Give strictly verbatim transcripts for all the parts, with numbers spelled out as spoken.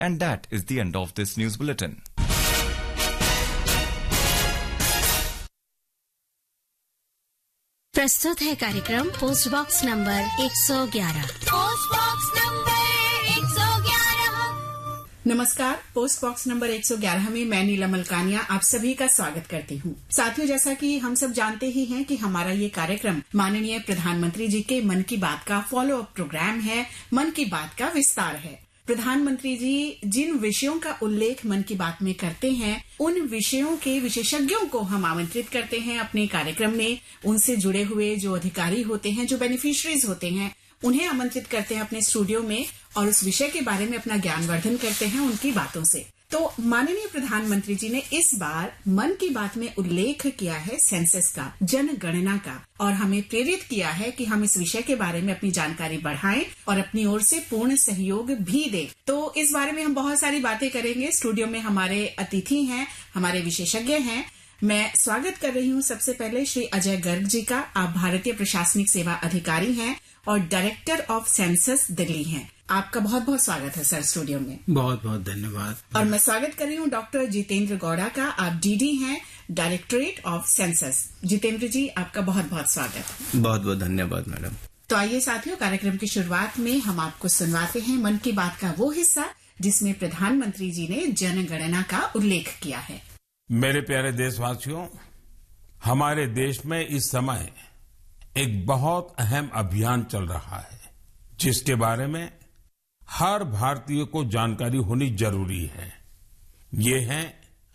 And that is the end of this news bulletin. प्रस्तुत है कार्यक्रम पोस्ट बॉक्स नंबर एक सौ ग्यारह। पोस्ट बॉक्स नंबर एक सौ ग्यारह। नमस्कार, पोस्ट बॉक्स नंबर एक सौ ग्यारह में मैं नीला मलकानिया आप सभी का स्वागत करती हूँ। साथियों, जैसा कि हम सब जानते ही हैं कि हमारा ये कार्यक्रम माननीय प्रधानमंत्री जी के मन की बात का फॉलो अप प्रोग्राम है, मन की बात का विस्तार है। प्रधानमंत्री जी जिन विषयों का उल्लेख मन की बात में करते हैं, उन विषयों के विशेषज्ञों को हम आमंत्रित करते हैं अपने कार्यक्रम में। उनसे जुड़े हुए जो अधिकारी होते हैं, जो बेनिफिशरीज होते हैं, उन्हें आमंत्रित करते हैं अपने स्टूडियो में और उस विषय के बारे में अपना ज्ञानवर्धन करते हैं उनकी बातों से। तो माननीय प्रधानमंत्री जी ने इस बार मन की बात में उल्लेख किया है सेंसस का, जनगणना का, और हमें प्रेरित किया है कि हम इस विषय के बारे में अपनी जानकारी बढ़ाएं और अपनी ओर से पूर्ण सहयोग भी दें। तो इस बारे में हम बहुत सारी बातें करेंगे। स्टूडियो में हमारे अतिथि हैं, हमारे विशेषज्ञ हैं। मैं स्वागत कर रही हूँ सबसे पहले श्री अजय गर्ग जी का। आप भारतीय प्रशासनिक सेवा अधिकारी हैं और डायरेक्टर ऑफ सेंसस दिल्ली हैं। आपका बहुत बहुत स्वागत है सर स्टूडियो में। बहुत बहुत धन्यवाद। और मैं स्वागत कर रही हूँ डॉक्टर जितेंद्र गौड़ा का। आप डीडी हैं, डायरेक्टरेट ऑफ सेंसस। जितेंद्र जी, आपका बहुत बहुत स्वागत। बहुत बहुत धन्यवाद मैडम। तो आइए साथियों, कार्यक्रम की शुरुआत में हम आपको सुनवाते हैं मन की बात का वो हिस्सा जिसमें प्रधानमंत्री जी ने जनगणना का उल्लेख किया है। मेरे प्यारे देशवासियों, हमारे देश में इस समय एक बहुत अहम अभियान चल रहा है जिसके बारे में हर भारतीय को जानकारी होनी जरूरी है। ये है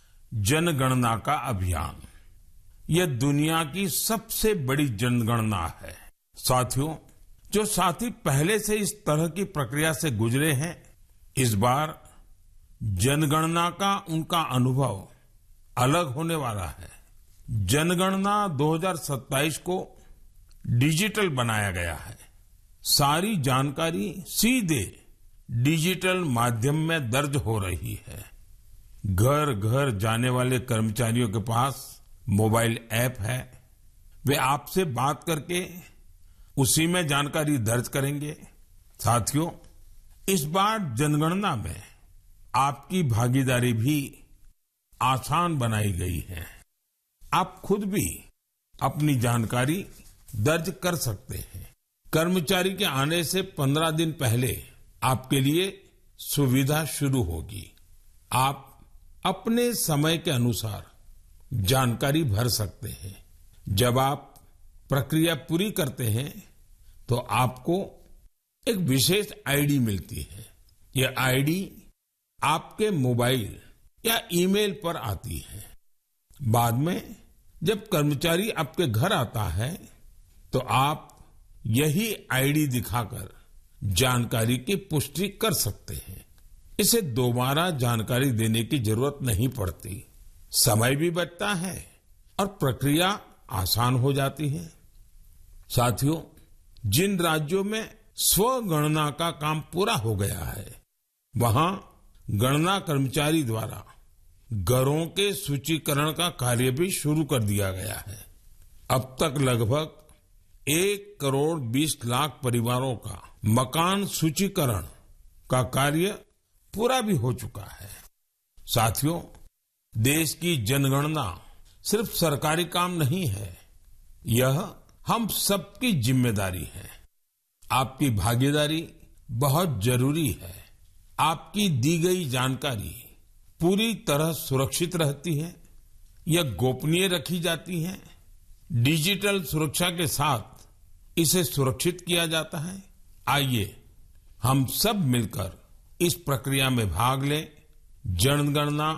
जनगणना का अभियान। यह दुनिया की सबसे बड़ी जनगणना है। साथियों, जो साथी पहले से इस तरह की प्रक्रिया से गुजरे हैं, इस बार जनगणना का उनका अनुभव अलग होने वाला है। जनगणना दो हज़ार सत्ताईस को डिजिटल बनाया गया है। सारी जानकारी सीधे डिजिटल माध्यम में दर्ज हो रही है। घर घर जाने वाले कर्मचारियों के पास मोबाइल ऐप है। वे आपसे बात करके उसी में जानकारी दर्ज करेंगे। साथियों, इस बार जनगणना में आपकी भागीदारी भी आसान बनाई गई है। आप खुद भी अपनी जानकारी दर्ज कर सकते हैं। कर्मचारी के आने से पंद्रह दिन पहले आपके लिए सुविधा शुरू होगी। आप अपने समय के अनुसार जानकारी भर सकते हैं। जब आप प्रक्रिया पूरी करते हैं तो आपको एक विशेष आईडी मिलती है। यह आईडी आपके मोबाइल या ईमेल पर आती है। बाद में जब कर्मचारी आपके घर आता है तो आप यही आईडी दिखाकर जानकारी की पुष्टि कर सकते हैं। इसे दोबारा जानकारी देने की जरूरत नहीं पड़ती। समय भी बचता है और प्रक्रिया आसान हो जाती है। साथियों, जिन राज्यों में स्वगणना का काम पूरा हो गया है, वहां गणना कर्मचारी द्वारा घरों के सूचीकरण का कार्य भी शुरू कर दिया गया है। अब तक लगभग एक करोड़ बीस लाख परिवारों का मकान सूचीकरण का कार्य पूरा भी हो चुका है। साथियों, देश की जनगणना सिर्फ सरकारी काम नहीं है, यह हम सबकी जिम्मेदारी है। आपकी भागीदारी बहुत जरूरी है। आपकी दी गई जानकारी पूरी तरह सुरक्षित रहती है, यह गोपनीय रखी जाती है। डिजिटल सुरक्षा के साथ इसे सुरक्षित किया जाता है। आइए हम सब मिलकर इस प्रक्रिया में भाग लें। जनगणना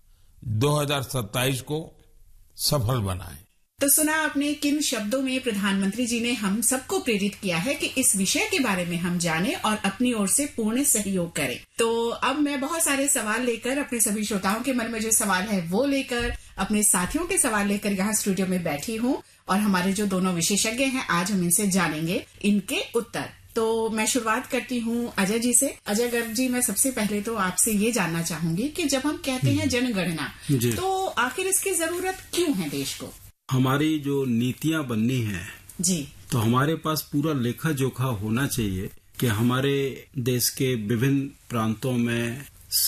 दो हज़ार सत्ताईस को सफल बनाएं। तो सुना आपने किन शब्दों में प्रधानमंत्री जी ने हम सबको प्रेरित किया है कि इस विषय के बारे में हम जानें और अपनी ओर से पूर्ण सहयोग करें। तो अब मैं बहुत सारे सवाल लेकर, अपने सभी श्रोताओं के मन में जो सवाल है वो लेकर, अपने साथियों के सवाल लेकर यहाँ स्टूडियो में बैठी हूँ और हमारे जो दोनों विशेषज्ञ हैं, आज हम इनसे जानेंगे इनके उत्तर। तो मैं शुरुआत करती हूँ अजय जी से। अजय गर्ग जी, मैं सबसे पहले तो आपसे ये जानना चाहूंगी कि जब हम कहते हैं जनगणना, तो आखिर इसकी जरूरत क्यों है देश को? हमारी जो नीतियां बननी है जी, तो हमारे पास पूरा लेखा जोखा होना चाहिए कि हमारे देश के विभिन्न प्रांतों में